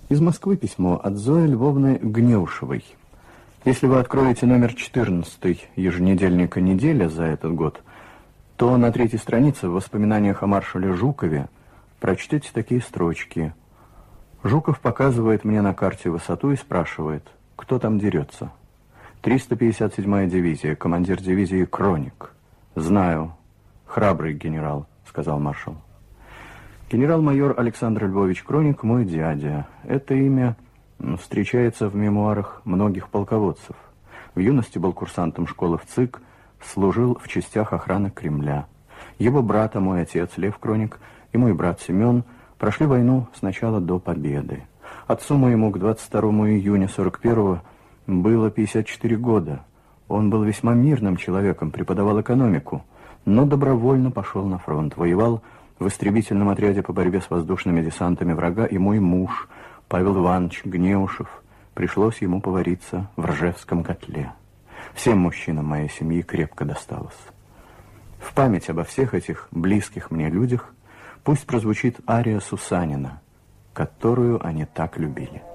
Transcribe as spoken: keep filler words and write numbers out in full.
Из Москвы письмо от Зои Львовны Гнеушевой. Если вы откроете номер четырнадцатый еженедельника «Неделя» за этот год, то на третьей странице в воспоминаниях о маршале Жукове прочтете такие строчки. Жуков показывает мне на карте высоту и спрашивает, кто там дерется. триста пятьдесят седьмая дивизия, командир дивизии Кроник. Знаю, храбрый генерал, сказал маршал. Генерал-майор Александр Львович Кроник мой дядя. Это имя встречается в мемуарах многих полководцев. В юности был курсантом школы в ЦИК, служил в частях охраны Кремля. Его брат, а мой отец Лев Кроник, и мой брат Семен прошли войну с начала до победы. Отцу моему к двадцать второму июня сорок первого было пятьдесят четыре года. Он был весьма мирным человеком, преподавал экономику, но добровольно пошел на фронт, воевал в истребительном отряде по борьбе с воздушными десантами врага, и мой муж, Павел Иванович Гнеушев, пришлось ему повариться в Ржевском котле. Всем мужчинам моей семьи крепко досталось. В память обо всех этих близких мне людях пусть прозвучит ария Сусанина, которую они так любили.